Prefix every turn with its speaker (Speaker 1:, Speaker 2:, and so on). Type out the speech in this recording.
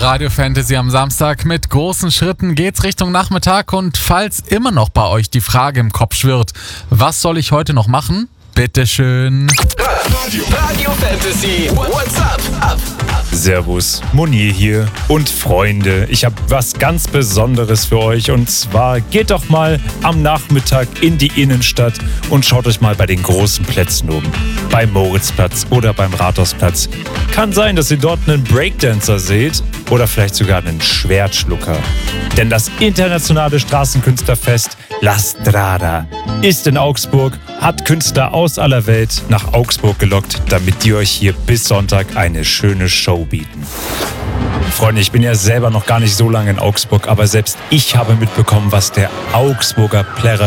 Speaker 1: Radio Fantasy am Samstag. Mit großen Schritten geht's Richtung Nachmittag und falls immer noch bei euch die Frage im Kopf schwirrt, was soll ich heute noch machen? Bitteschön.
Speaker 2: Radio Fantasy. What's up?
Speaker 3: Servus, Monier hier und Freunde, ich habe was ganz Besonderes für euch und zwar geht doch mal am Nachmittag in die Innenstadt und schaut euch mal bei den großen Plätzen um, beim Moritzplatz oder beim Rathausplatz. Kann sein, dass ihr dort einen Breakdancer seht oder vielleicht sogar einen Schwertschlucker. Denn das internationale Straßenkünstlerfest La Strada ist in Augsburg, hat Künstler aus aller Welt nach Augsburg gelockt, damit die euch hier bis Sonntag eine schöne Show bieten. Freunde, ich bin ja selber noch gar nicht so lange in Augsburg, aber selbst ich habe mitbekommen, was der Augsburger Plärrer